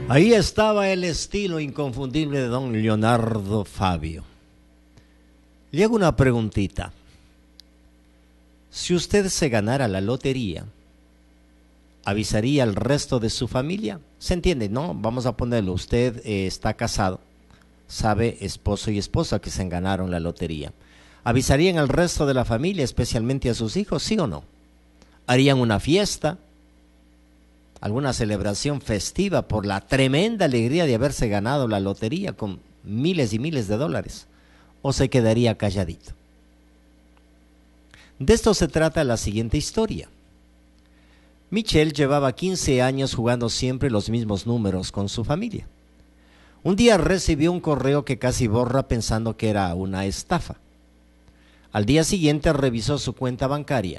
Ahí estaba el estilo inconfundible de don Leonardo Fabio. Llega una preguntita. Si usted se ganara la lotería, ¿avisaría al resto de su familia? ¿Se entiende? No, vamos a ponerlo. Usted está casado, sabe, esposo y esposa que se ganaron la lotería. ¿Avisarían al resto de la familia, especialmente a sus hijos, sí o no? ¿Harían una fiesta? ¿Alguna celebración festiva por la tremenda alegría de haberse ganado la lotería con miles y miles de dólares? ¿O se quedaría calladito? De esto se trata la siguiente historia. Michelle llevaba 15 años jugando siempre los mismos números con su familia. Un día recibió un correo que casi borra pensando que era una estafa. Al día siguiente revisó su cuenta bancaria.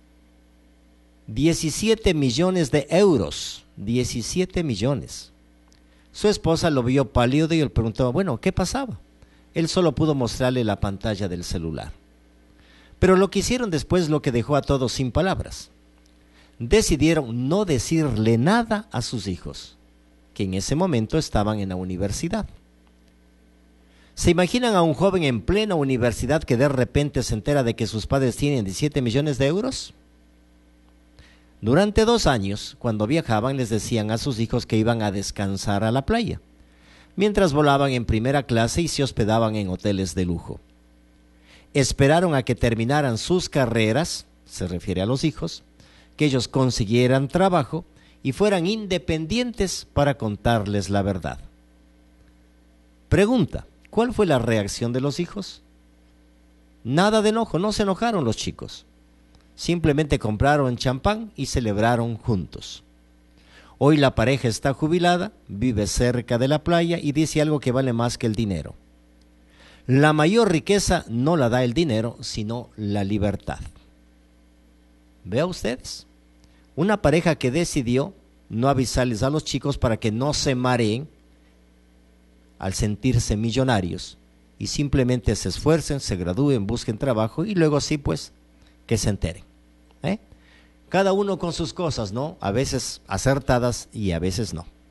17 millones de euros. 17 millones. Su esposa lo vio pálido y le preguntó, bueno, ¿qué pasaba? Él solo pudo mostrarle la pantalla del celular. Pero lo que hicieron después lo que dejó a todos sin palabras. Decidieron no decirle nada a sus hijos, que en ese momento estaban en la universidad. ¿Se imaginan a un joven en plena universidad que de repente se entera de que sus padres tienen 17 millones de euros? Durante 2 años, cuando viajaban, les decían a sus hijos que iban a descansar a la playa, mientras volaban en primera clase y se hospedaban en hoteles de lujo. Esperaron a que terminaran sus carreras, se refiere a los hijos, que ellos consiguieran trabajo y fueran independientes para contarles la verdad. Pregunta, ¿cuál fue la reacción de los hijos? Nada de enojo, no se enojaron los chicos. Simplemente compraron champán y celebraron juntos. Hoy la pareja está jubilada, vive cerca de la playa y dice algo que vale más que el dinero. La mayor riqueza no la da el dinero, sino la libertad. Vea ustedes, una pareja que decidió no avisarles a los chicos para que no se mareen al sentirse millonarios y simplemente se esfuercen, se gradúen, busquen trabajo y luego sí pues que se enteren. Cada uno con sus cosas, ¿no? A veces acertadas y a veces no.